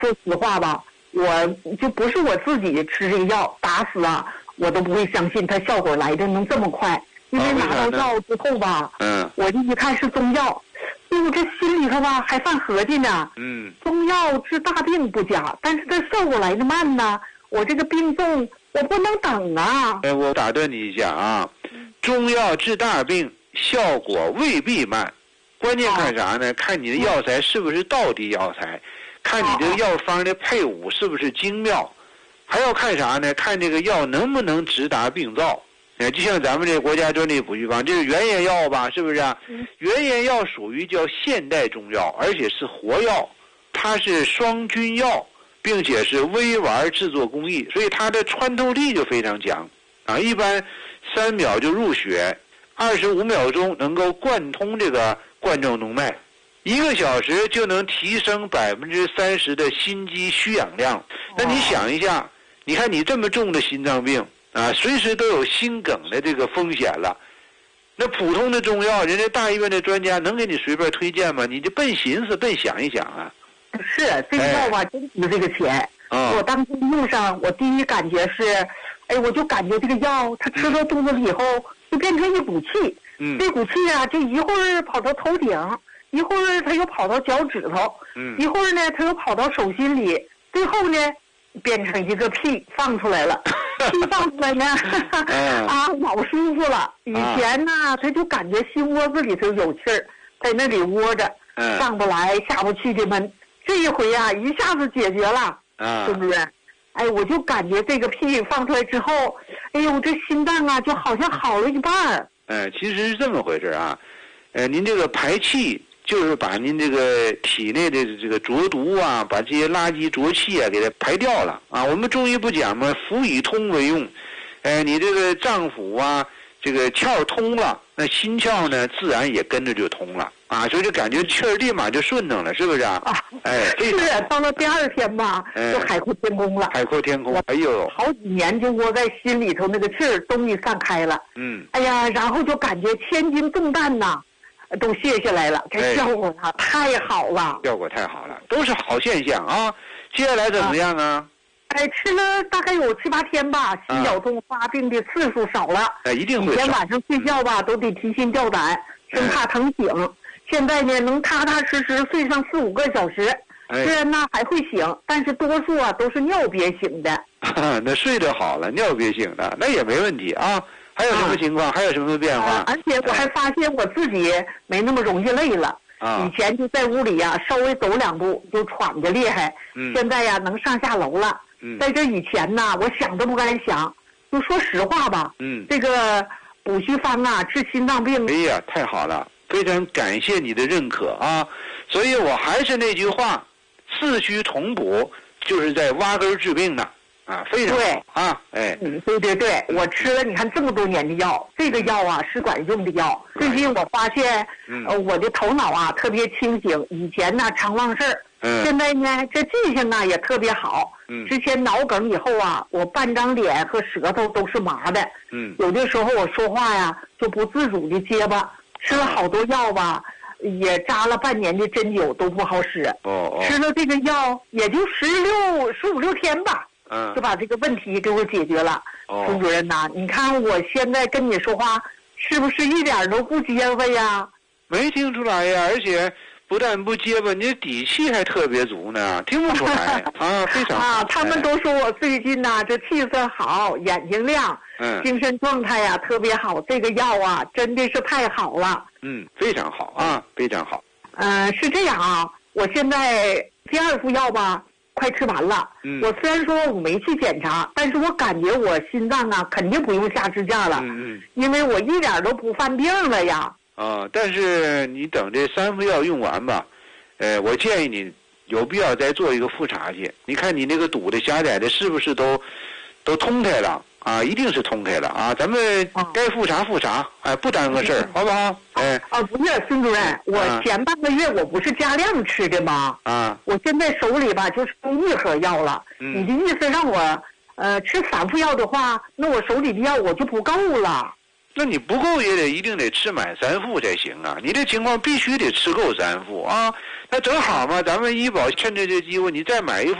说实话吧，我就不是我自己吃这个药，打死啊我都不会相信它效果来的能这么快。因为拿到药之后吧，我就一看是中药，我这心里头吧还犯合计呢。中药治大病不假，但是它效果来的慢呢，我这个病重我不能等啊。 我打断你一下啊，中药治大病效果未必慢，关键看啥呢？看你的药材是不是道地药材，看你这个药方的配伍是不是精妙，还要看啥呢？看这个药能不能直达病灶。就像咱们这国家专利补剂方，这是原研药吧？是不是啊？原研药属于叫现代中药，而且是活药，它是双菌药，并且是微丸制作工艺，所以它的穿透力就非常强啊！一般3秒就入血，25秒钟能够贯通这个冠状动脉，1个小时就能提升30%的心肌需氧量。那你想一下，你看你这么重的心脏病啊，随时都有心梗的这个风险了。那普通的中药，人家大医院的专家能给你随便推荐吗？你就笨寻思笨想一想啊。 是这个药吧，真值这个钱。我当时用上，我第一感觉是，我就感觉这个药它吃到肚子里以后就变成一股气。这股气啊，就一会儿跑到头顶，一会儿它又跑到脚趾头，一会儿呢它又跑到手心里，最后呢变成一个屁放出来了。屁放出来呢，老舒服了。以前呢，他就感觉心窝子里头有气儿，在那里窝着，上不来下不去的闷。这一回啊，一下子解决了，是不是？我就感觉这个屁放出来之后，我这心脏啊，就好像好了一半。 其实是这么回事啊。您这个排气就是把您这个体内的这个浊毒啊，把这些垃圾浊气啊给它排掉了啊。我们中医不讲吗？腑以通为用。你这个脏腑啊，这个窍通了，那心窍呢自然也跟着就通了啊，所以就感觉气儿立马就顺当了，是不是啊？ 是到了第2天吧，就海阔天空了。 海阔天空，哎呦， 好几年就窝在心里头那个气儿终于散开了。然后就感觉千斤重担呐都卸下来了，这效果啊太好了， 效果太好了，都是好现象啊。接下来怎么样啊？ 吃了大概有7、8天吧，心绞痛发病的次数少了。 一定会少。 以前晚上睡觉吧，都得提心吊胆，生怕疼醒。现在呢，能踏踏实实睡上4、5个小时。虽然呢还会醒，但是多数啊都是尿憋醒的。 那睡得好了，尿憋醒的，那也没问题啊。还有什么情况？还有什么变化？ 而且我还发现我自己没那么容易累了。以前就在屋里呀，稍微走2步就喘得厉害。现在呀，能上下楼了。在这以前呢，我想都不敢想。就说实话吧，这个补虚方啊，治心脏病。 哎呀，太好了，非常感谢你的认可啊！所以我还是那句话，四虚同补就是在挖根治病呢。非常好啊！ 对，我吃了你看这么多年的药，这个药啊是管用的药。最近我发现，我的头脑啊特别清醒，以前呢常忘事儿，现在呢这记性呢也特别好。之前脑梗以后啊，我半张脸和舌头都是麻的。有的时候我说话呀就不自主的结巴，吃了好多药吧，也扎了半年的针灸都不好使。吃了这个药也就15、16天吧。就把这个问题给我解决了。孙主任呐，你看我现在跟你说话是不是一点都不结巴呀？ 没听出来呀，而且不但不结巴，你的底气还特别足呢，听不出来非常好。 他们都说我最近呐这气色好，眼睛亮，精神状态呀特别好，这个药啊真的是太好了。 非常好啊，非常好。 是这样啊，我现在第2副药吧快吃完了。我虽然说我没去检查，但是我感觉我心脏啊肯定不用下支架了。因为我一点都不犯病了呀。 但是你等这3副药用完吧，我建议你有必要再做一个复查去。你看你那个堵的狭窄的是不是都通开了啊？一定是通开了啊！咱们该复查复查，不耽误事儿，好不好？ 不是孙主任，我前半个月我不是加量吃的吗？我现在手里吧就是1盒药了。你的意思让我吃3副药的话，那我手里的药我就不够了。 那你不够也一定得吃满3副才行啊！你这情况必须得吃够3副啊！ 那正好嘛，咱们医保趁着这机会，你再买一副